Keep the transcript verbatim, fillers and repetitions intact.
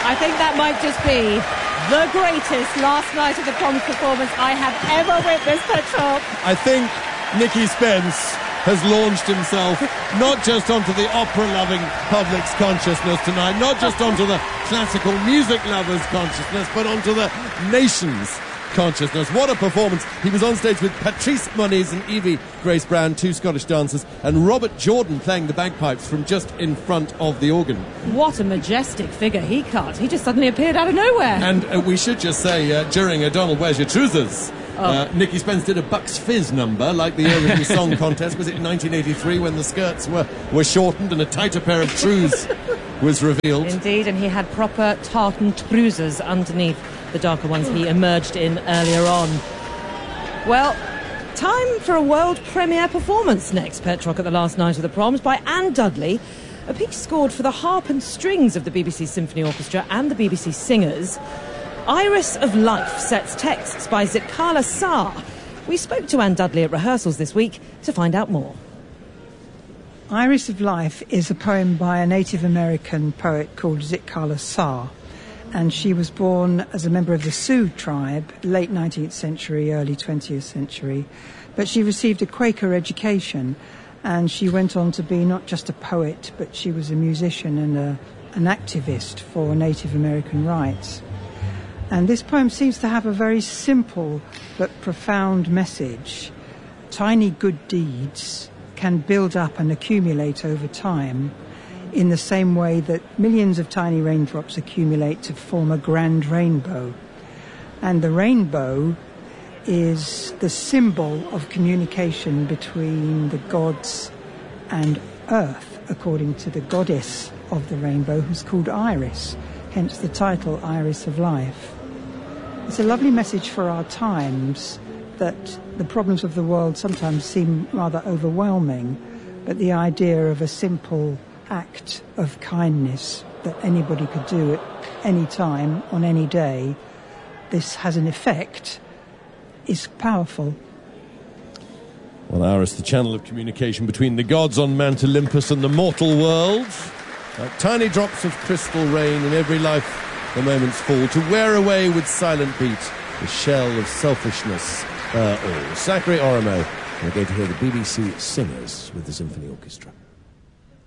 I think that might just be the greatest last night of the proms performance I have ever witnessed, Petrol. I think Nicky Spence has launched himself not just onto the opera-loving public's consciousness tonight, not just onto the classical music lovers' consciousness, but onto the nation's consciousness. What a performance. He was on stage with Patrice Moniz and Evie Grace Brown, two Scottish dancers, and Robert Jordan playing the bagpipes from just in front of the organ. What a majestic figure he cut. He just suddenly appeared out of nowhere. And uh, we should just say, uh, during a Donald Where's Your Trousers, Oh. Uh, Nicky Spence did a Bucks Fizz number like the Eurovision Song Contest. Was it nineteen eighty-three when the skirts were, were shortened and a tighter pair of trews was revealed? Indeed, and he had proper tartan trousers underneath the darker ones he emerged in earlier on. Well, time for a world premiere performance next, Petrock, at the last night of the proms by Anne Dudley, a piece scored for the harp and strings of the B B C Symphony Orchestra and the B B C Singers. Iris of Life sets texts by Zitkala Sar. We spoke to Anne Dudley at rehearsals this week to find out more. Iris of Life is a poem by a Native American poet called Zitkala Sar, and she was born as a member of the Sioux tribe, late nineteenth century, early twentieth century, but she received a Quaker education, and she went on to be not just a poet, but she was a musician and a, an activist for Native American rights. And this poem seems to have a very simple but profound message. Tiny good deeds can build up and accumulate over time in the same way that millions of tiny raindrops accumulate to form a grand rainbow. And the rainbow is the symbol of communication between the gods and Earth, according to the goddess of the rainbow, who's called Iris, hence the title Iris of Life. It's a lovely message for our times that the problems of the world sometimes seem rather overwhelming, but the idea of a simple act of kindness that anybody could do at any time, on any day, this has an effect, is powerful. Well, Iris, the channel of communication between the gods on Mount Olympus and the mortal world. Like tiny drops of crystal rain in every life, the moments fall to wear away with silent beat the shell of selfishness uh, all. Zachary Oromo, we're going to hear the B B C Singers with the Symphony Orchestra.